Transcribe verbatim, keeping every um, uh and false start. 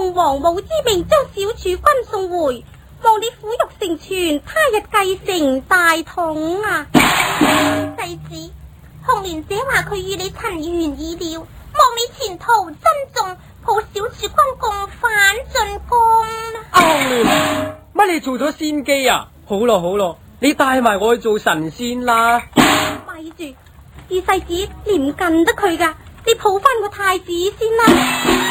奉皇母之命將小儲君送回，望你撫育成全，他日繼承大統啊！世子，紅蓮姐話佢與你塵緣已了，望你前途珍重，抱小儲君共返進宮啦。 紅蓮，乜你做咗仙姬啊？好咯好咯，你帶埋我去做神仙啦。 咪住，二世子你唔近得佢噶，你抱翻個太子先啦。